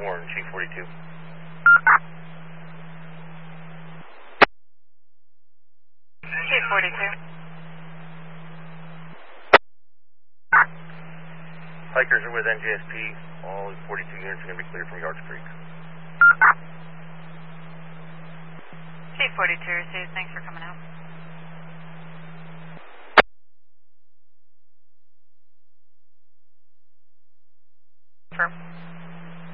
Warren, Chief 42. Chief 42. Hikers are with NJSP. All 42 units are going to be cleared from Yards Creek. Chief 42 received. Thanks for coming out.